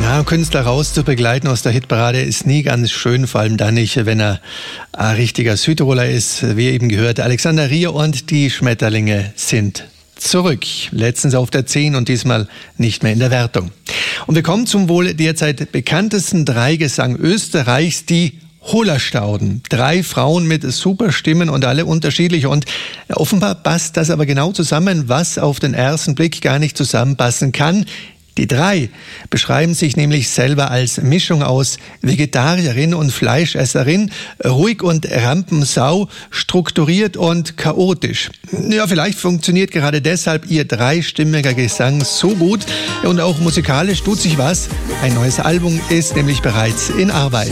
Ja, Künstler raus zu begleiten aus der Hitparade ist nie ganz schön, vor allem dann nicht, wenn er ein richtiger Südtiroler ist. Wie eben gehört, Alexander Rier und die Schmetterlinge sind zurück. Letztens auf der 10 und diesmal nicht mehr in der Wertung. Und wir kommen zum wohl derzeit bekanntesten Dreigesang Österreichs, die Hohlerstauden. 3 Frauen mit super Stimmen und alle unterschiedlich. Und offenbar passt das aber genau zusammen, was auf den ersten Blick gar nicht zusammenpassen kann. Die 3 beschreiben sich nämlich selber als Mischung aus Vegetarierin und Fleischesserin, ruhig und Rampensau, strukturiert und chaotisch. Ja, vielleicht funktioniert gerade deshalb ihr dreistimmiger Gesang so gut und auch musikalisch tut sich was. Ein neues Album ist nämlich bereits in Arbeit.